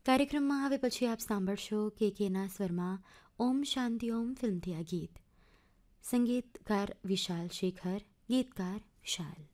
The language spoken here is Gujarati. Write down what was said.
કાર્યક્રમમાં હવે પછી આપ સાંભળશો કેના સ્વરમાં ઓમ શાંતિ ઓમ ફિલ્મથી આ ગીત. સંગીતકાર વિશાલ શેખર, ગીતકાર વિશાલ.